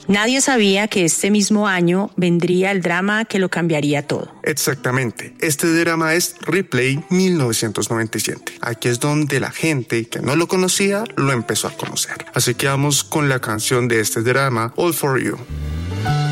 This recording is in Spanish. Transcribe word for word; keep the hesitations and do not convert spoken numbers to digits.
Nadie sabía que este mismo año vendría el drama que lo cambiaría todo. Exactamente. Este drama es Replay mil novecientos noventa y siete. Aquí es donde la gente que no lo conocía lo empezó a conocer. Así que vamos con la canción de este drama, All For You.